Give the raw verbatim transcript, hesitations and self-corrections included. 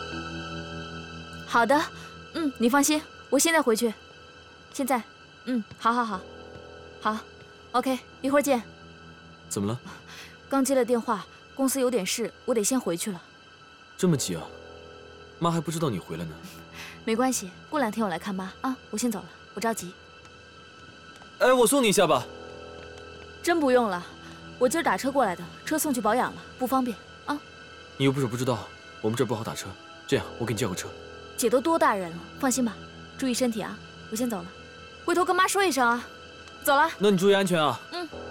好的，嗯，你放心，我现在回去。现在，嗯，好好好，好 ，OK， 一会儿见。 怎么了？ 刚接了电话，公司有点事，我得先回去了。 这么急啊？妈还不知道你回来呢。 没关系，过两天我来看妈啊。我先走了，我着急。 哎，我送你一下吧。 真不用了，我今儿打车过来的，车送去保养了，不方便啊。 你又不是不知道，我们这儿不好打车。这样，我给你叫个车。 姐都多大人了，放心吧，注意身体啊。我先走了，回头跟妈说一声啊。走了。 那你注意安全啊。 嗯。